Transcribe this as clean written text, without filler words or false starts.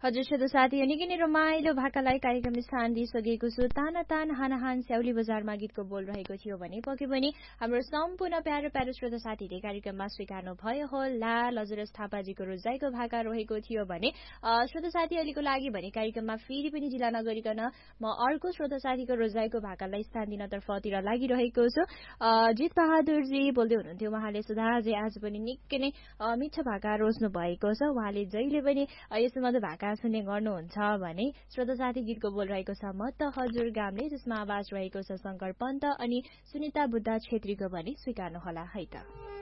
हजुर श्रोता साथी निकै नै रमाइलो भाकालाई कार्यक्रमले स्थान दिइसकेको छु। ताना तान हानाहान स्याउली बजारमा गीतको बोल रहेको थियो भने पक्कै पनि हाम्रो सम्पूर्ण प्यारो प्यारो श्रोता साथीले कार्यक्रममा स्वीकार्नु भयो होला। लजरस थापाजीको रोजाइको भाका रहेको थियो भने श्रोता साथीहरूको लागि भने कार्यक्रममा फेरि पनि जिल्ला नगरिकन म अर्को श्रोता साथीको रोजाइको भाकालाई स्थान दिनतर्फतिर लागिरहेको छु। जित बहादुरजी बोल्दै हुनुहुन्थ्यो। उहाँले सुधाजी आज पनि निकै नै मिठो भाका रोज्नु भएको छ। उहाँले जहिले पनि यस्तो मधुर भाका सुन्ने गर्नुहुन्छ भने श्रोता साथी गीतको बोल रहेको छ म त हजुर गामले, जसमा आवाज रहेको छ शंकर पन्त अनि सुनिता बुद्धा छेत्रीको भने स्वीकार्नु होला है त।